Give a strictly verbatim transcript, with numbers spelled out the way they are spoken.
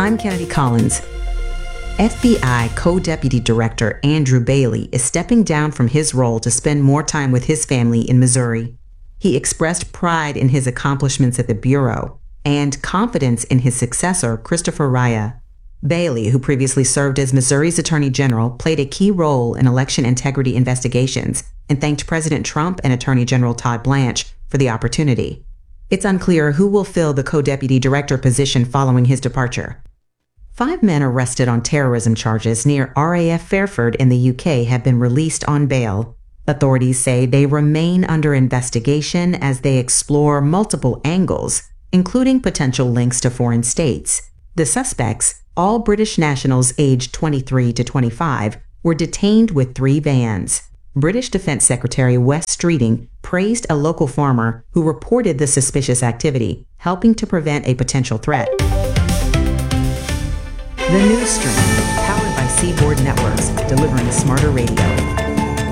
I'm Kennedy Collins. F B I Co-Deputy Director Andrew Bailey is stepping down from his role to spend more time with his family in Missouri. He expressed pride in his accomplishments at the Bureau and confidence in his successor, Christopher Raya. Bailey, who previously served as Missouri's Attorney General, played a key role in election integrity investigations and thanked President Trump and Attorney General Todd Blanche for the opportunity. It's unclear who will fill the co-deputy director position following his departure. Five men arrested on terrorism charges near R A F Fairford in the U K have been released on bail. Authorities say they remain under investigation as they explore multiple angles, including potential links to foreign states. The suspects, all British nationals aged twenty-three to twenty-five, were detained with three vans. British Defense Secretary Wes Streeting praised a local farmer who reported the suspicious activity, helping to prevent a potential threat. The News Stream, powered by Seaboard Networks, delivering smarter radio.